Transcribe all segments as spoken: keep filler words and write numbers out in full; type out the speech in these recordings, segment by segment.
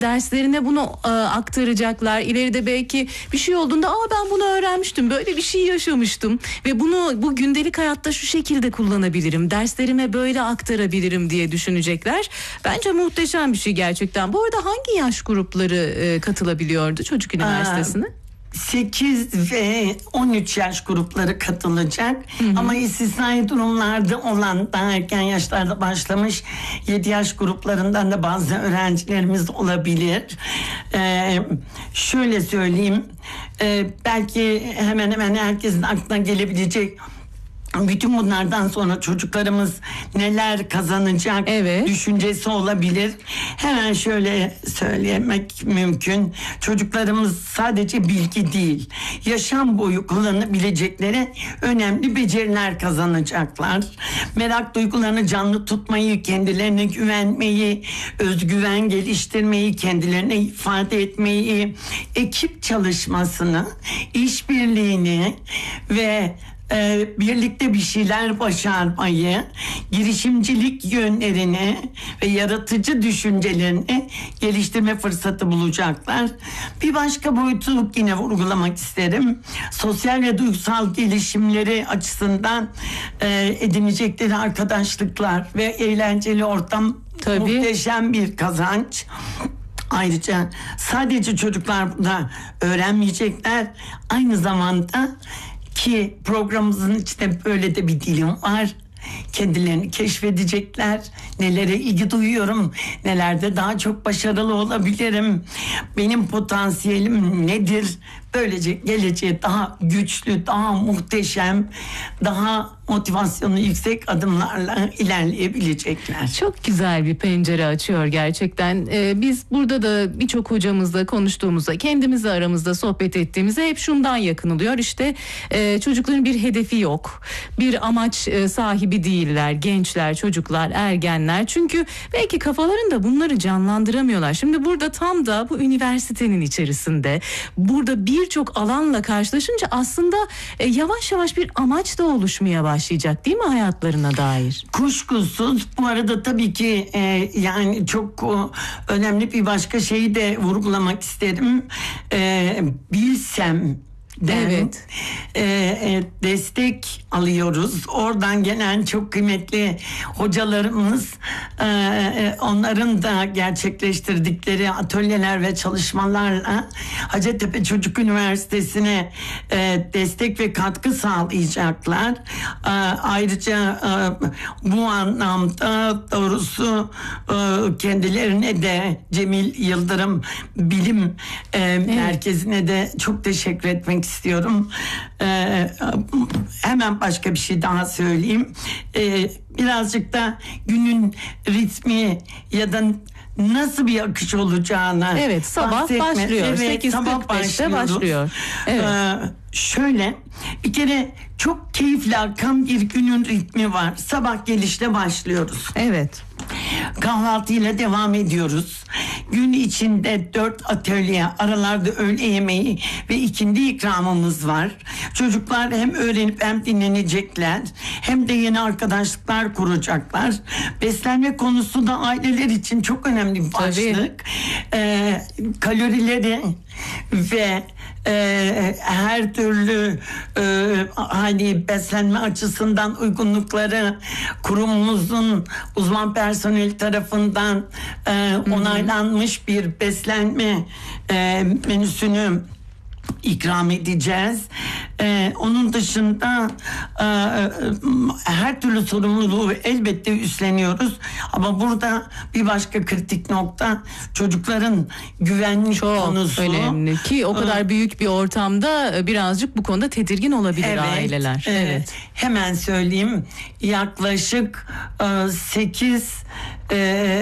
derslerine bunu e, aktaracaklar. İleride belki bir şey olduğunda aa ben bunu öğrenmiştim, böyle bir şey yaşamıştım ve bunu bu gündelik hayatta şu şekilde kullanabilirim, derslerime böyle aktarabilirim diye düşünecekler. Bence muhteşem bir şey gerçekten. Bu arada hangi yaş grupları e, katılabiliyordu Çocuk Üniversitesi'ne? sekiz ve on üç yaş grupları katılacak. Hı hı. Ama istisnai durumlarda olan, daha erken yaşlarda başlamış yedi yaş gruplarından da bazı öğrencilerimiz olabilir. Ee, şöyle söyleyeyim, e, belki hemen hemen herkesin aklına gelebilecek bütün bunlardan sonra çocuklarımız neler kazanacak, evet, düşüncesi olabilir. Hemen şöyle söylemek mümkün. Çocuklarımız sadece bilgi değil, yaşam boyu kullanabilecekleri önemli beceriler kazanacaklar. Merak duygularını canlı tutmayı, kendilerine güvenmeyi, özgüven geliştirmeyi, kendilerine ifade etmeyi, ekip çalışmasını, işbirliğini ve Ee, birlikte bir şeyler başarmayı, girişimcilik yönlerini ve yaratıcı düşüncelerini geliştirme fırsatı bulacaklar. Bir başka boyutu yine vurgulamak isterim. Sosyal ve duygusal gelişimleri açısından e, edinecekleri arkadaşlıklar ve eğlenceli ortam, tabii, muhteşem bir kazanç. Ayrıca sadece çocuklar burada öğrenmeyecekler, aynı zamanda ki programımızın içinde böyle de bir dilim var. Kendilerini keşfedecekler. Nelere ilgi duyuyorum, nelerde daha çok başarılı olabilirim, benim potansiyelim nedir? Böylece geleceğe daha güçlü, daha muhteşem, daha motivasyonu yüksek adımlarla ilerleyebilecekler. Çok güzel bir pencere açıyor gerçekten. Ee, biz burada da birçok hocamızla konuştuğumuzda, kendimizle aramızda sohbet ettiğimizde hep şundan yakınılıyor. İşte e, çocukların bir hedefi yok, bir amaç e, sahibi değiller. Gençler, çocuklar, ergenler. Çünkü belki kafalarında bunları canlandıramıyorlar. Şimdi burada tam da bu üniversitenin içerisinde, burada birçok alanla karşılaşınca aslında e, yavaş yavaş bir amaç da oluşmaya başlayacak değil mi hayatlarına dair? Kuşkusuz. Bu arada tabii ki e, yani çok o, önemli bir başka şeyi de vurgulamak isterim. E, bilsem Evet. E, e, destek alıyoruz. Oradan gelen çok kıymetli hocalarımız, e, e, onların da gerçekleştirdikleri atölyeler ve çalışmalarla Hacettepe Çocuk Üniversitesi'ne e, destek ve katkı sağlayacaklar. E, ayrıca e, bu anlamda doğrusu e, kendilerine de Cemil Yıldırım Bilim e, evet. Merkezi'ne de çok teşekkür etmek istiyorum. Ee, hemen başka bir şey daha söyleyeyim. Ee, birazcık da günün ritmi ya da nasıl bir akış olacağını, evet, sabah bahsetme. başlıyor. Evet, sekiz kırk beşte başlıyor. Evet. Ee, şöyle bir kere çok keyifli akan bir günün ritmi var. Sabah gelişle başlıyoruz. Evet. Kahvaltıyla devam ediyoruz. Gün içinde dört atölye, aralarda öğle yemeği ve ikindi ikramımız var. Çocuklar hem öğrenip hem dinlenecekler, hem de yeni arkadaşlıklar kuracaklar. Beslenme konusu da aileler için çok önemli bir başlık. Ee, kalorileri ve e, her türlü e, hani beslenme açısından uygunlukları kurumumuzun uzman personel tarafından e, onaylanmış bir beslenme e, menüsünü ikram edeceğiz. Ee, onun dışında e, her türlü sorumluluğu elbette üstleniyoruz. Ama burada bir başka kritik nokta çocukların güvenlik çok konusu. Çok önemli ki o kadar büyük bir ortamda birazcık bu konuda tedirgin olabilir evet, aileler. Evet. evet. Hemen söyleyeyim. Yaklaşık e, sekiz e,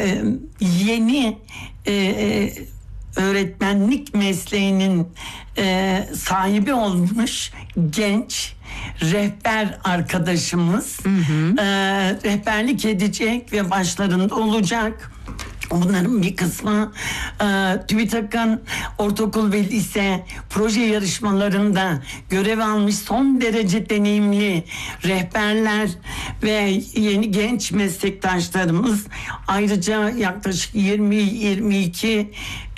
yeni e, öğretmenlik mesleğinin e, sahibi olmuş genç rehber arkadaşımız hı hı. E, rehberlik edecek ve başlarında olacak. Bunların bir kısmı e, TÜBİTAK'ın ortaokul ve lise proje yarışmalarında görev almış son derece deneyimli rehberler ve yeni genç meslektaşlarımız. Ayrıca yaklaşık yirmi yirmi iki